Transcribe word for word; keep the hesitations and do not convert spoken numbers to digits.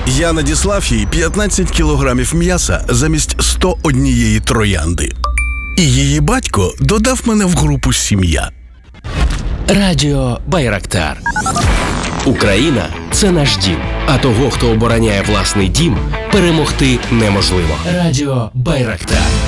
Я надіслав їй п'ятнадцять кілограмів м'яса замість сто однієї троянди. І її батько додав мене в групу «Сім'я». Радіо Байрактар. Україна – це наш дім. А того, хто обороняє власний дім, перемогти неможливо. Радіо Байрактар.